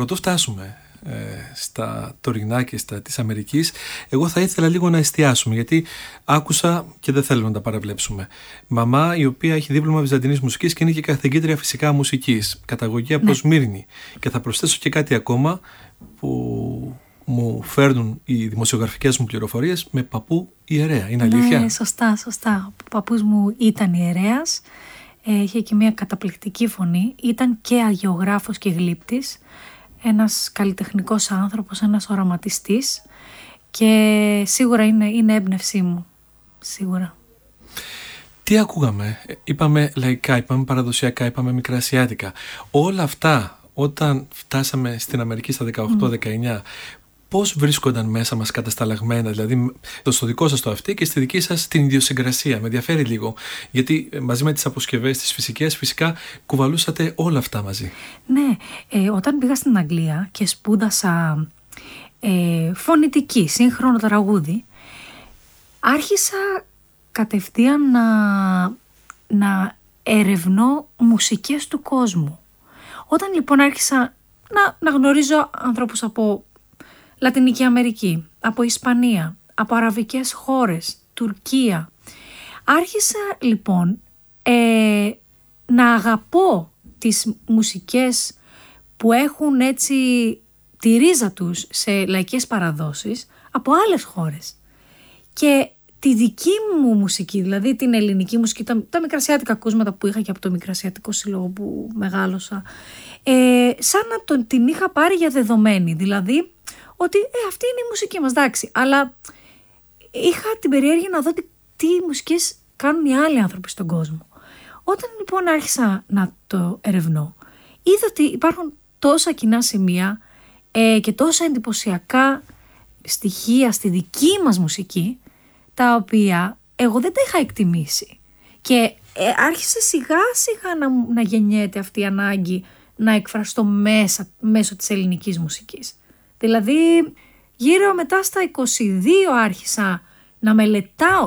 πρωτού φτάσουμε στα τωρινά και στα της Αμερικής, εγώ θα ήθελα λίγο να εστιάσουμε, γιατί άκουσα και δεν θέλω να τα παραβλέψουμε. Μαμά η οποία έχει δίπλωμα βυζαντινής μουσικής και είναι και καθηγήτρια φυσικά μουσικής, καταγωγή από Σμύρνη. Και θα προσθέσω και κάτι ακόμα που μου φέρνουν οι δημοσιογραφικές μου πληροφορίες, με παππού ιερέα. Είναι αλήθεια? Ναι, σωστά. Ο παππούς μου ήταν ιερέας, είχε και μια καταπληκτική φωνή, ήταν και αγιογράφος και γλύπτης, ένας καλλιτεχνικός άνθρωπος, ένας οραματιστής, και σίγουρα είναι έμπνευσή μου, σίγουρα. Τι ακούγαμε? Είπαμε λαϊκά, είπαμε παραδοσιακά, είπαμε μικρασιάτικα. Όλα αυτά όταν φτάσαμε στην Αμερική στα 18-19, πώς βρίσκονταν μέσα μας κατασταλαγμένα, δηλαδή στο δικό σας το αυτή και στη δική σας την ιδιοσυγκρασία? Με ενδιαφέρει λίγο, γιατί μαζί με τις αποσκευές, τις φυσικές, φυσικά κουβαλούσατε όλα αυτά μαζί. Ναι, όταν πήγα στην Αγγλία και σπούδασα φωνητική, σύγχρονο τραγούδι, άρχισα κατευθείαν να ερευνώ μουσικές του κόσμου. Όταν λοιπόν άρχισα να γνωρίζω ανθρώπους από Λατινική Αμερική, από Ισπανία, από αραβικές χώρες, Τουρκία, άρχισα λοιπόν να αγαπώ τις μουσικές που έχουν έτσι τη ρίζα τους σε λαϊκές παραδόσεις από άλλες χώρες. Και τη δική μου μουσική, δηλαδή την ελληνική μουσική, τα μικρασιάτικα ακούσματα που είχα και από το Μικρασιατικό Σύλλογο που μεγάλωσα, σαν να την είχα πάρει για δεδομένη. Δηλαδή ότι αυτή είναι η μουσική μας, εντάξει. Αλλά είχα την περιέργεια να δω τι μουσικές κάνουν οι άλλοι άνθρωποι στον κόσμο. Όταν λοιπόν άρχισα να το ερευνώ, είδα ότι υπάρχουν τόσα κοινά σημεία και τόσα εντυπωσιακά στοιχεία στη δική μας μουσική, τα οποία εγώ δεν τα είχα εκτιμήσει. Και άρχισε σιγά σιγά να γεννιέται αυτή η ανάγκη να εκφραστώ μέσω της ελληνικής μουσικής. Δηλαδή γύρω μετά στα 22 άρχισα να μελετάω